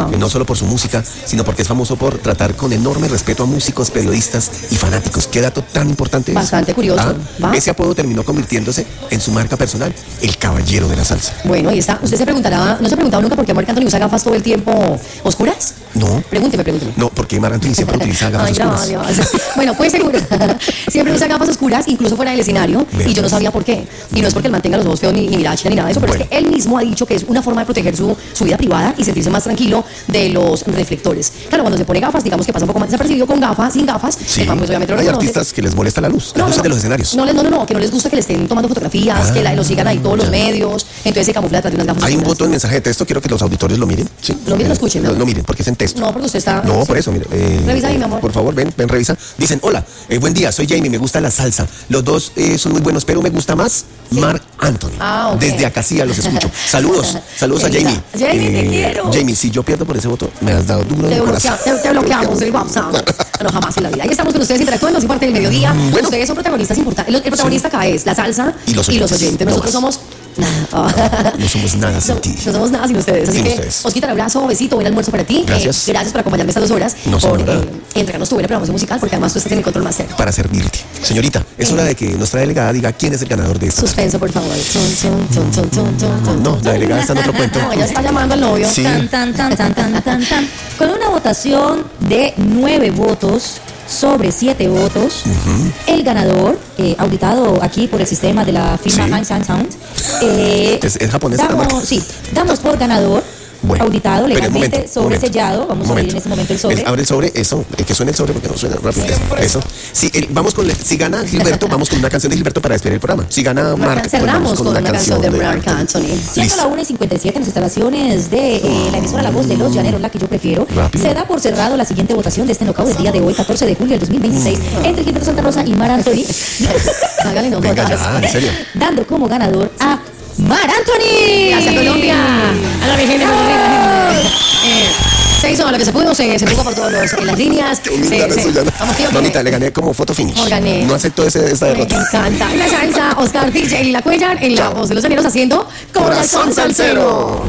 Ajá. No solo por su música, sino porque es famoso por tratar con enorme respeto a músicos, periodistas y fanáticos. ¿Qué dato tan importante es? Bastante curioso. ¿Va? Ese apodo terminó convirtiéndose en su marca personal, el caballero de la salsa. Bueno, ahí está. Usted se preguntará, ¿no se ha preguntado nunca por qué Marc Anthony usa gafas todo el tiempo oscuras? No. Pregúnteme. No, porque Marc Anthony siempre utiliza gafas Ay, oscuras. gracias. Bueno, pues seguro. Siempre usa gafas oscuras, incluso fuera del escenario, y yo no sabía por qué. Y no es porque él mantenga los ojos feos ni miracha ni nada de eso, pero Bueno. es que él mismo ha dicho que es una forma de proteger su vida privada y sentirse más tranquilo de los reflectores. Claro, cuando se pone gafas, digamos que pasa un poco más desapercibido con gafas, sin gafas, Sí. el man, pues obviamente lo Hay reconoce. artistas que les molesta la luz, las luces de los escenarios. No, que no les gusta que le estén tomando fotografías, que los sigan ahí todos los medios, entonces se camufla detrás de unas gafas Hay un oscuras. botón en mensaje de texto, quiero que los auditores lo miren. ¿Sí? Lo miren, lo escuchen, ¿no? No miren, porque es en texto. No, porque usted está... No, por eso, mire. Revisa ahí, mi amor. Por favor, ven, revisa. Dicen, hola, buen día, soy Jamie, me gusta la salsa. Los dos son muy buenos, pero me gusta más Marc Anthony. Ah, ok. Desde Acacia los escucho. Saludos a Jamie. Jamie, te quiero. Jamie, si yo pierdo por ese voto, me has dado duro en Te el corazón. bloqueamos el WhatsApp. No, jamás en la vida. Ahí estamos con ustedes interactuando, así parte del mediodía. Bueno. Ustedes son protagonistas importantes. El protagonista acá es la salsa Y los oyentes. Nosotros No somos nada. No somos nada sin ti. No somos nada sin ustedes. Así Sin que, ustedes. Osquita, un abrazo, besito, buen almuerzo para ti. Gracias. Gracias por acompañarme estas 2 horas. No, por señora. entregarnos tu buena programación musical, porque además tú estás en el control más cerca. Para servirte. Señorita, es hora de que nuestra delegada diga quién es el ganador de esta. Suspenso, por favor. No, la delegada está en otro cuento. No, ella está llamando al novio. Sí. Tan. Con una votación de 9 votos sobre 7 votos, el ganador, auditado aquí por el sistema de la firma Sí. High Sound, ¿Es japonesa la marca? damos por ganador, Bueno, auditado pero un legalmente, momento, sobresellado. Vamos a abrir en este momento el sobre. Abre el sobre, eso, que suene el sobre porque no suena rápido. Eso. Sí, si gana Gilberto, vamos con una canción de Gilberto para despedir el programa. Si gana Marc, pues Cerramos vamos con una canción de Marc Anthony. Siendo la 1:57 en las instalaciones de la emisora La Voz de los Llaneros, la que yo prefiero, Rápido. se da por cerrado la siguiente votación de este knockout del día de hoy, 14 de julio del 2026, entre Gilberto Santa Rosa y Marc Anthony. Hágale, no Venga jodas. ya, en serio. Dando como ganador a Marc Anthony. Gracias, Colombia. A la Virgen de se hizo lo que se pudo, se jugó por todos las líneas. Qué humildad eso, Yana. Vamos, tío. Mamita, le gané como foto finish. No gané. No acepto esa Me derrota. encanta. La salsa, Oscar DJ y la Cuellar en La Voz de los Llaneros haciendo Corazón Salsero.